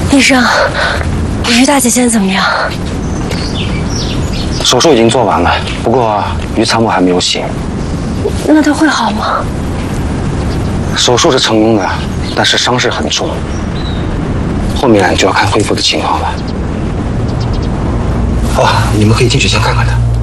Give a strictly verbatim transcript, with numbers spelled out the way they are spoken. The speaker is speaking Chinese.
医生，于大姐现在怎么样？ 手术已经做完了，不过于参谋还没有醒。 那她会好吗？ 手术是成功的，但是伤势很重，后面就要看恢复的情况了。哦，你们可以进去先看看他。